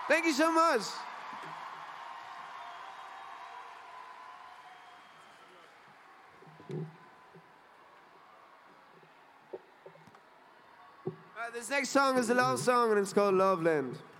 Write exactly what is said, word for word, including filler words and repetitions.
Thank you so much. Uh, this next song is a love song and it's called Loveland.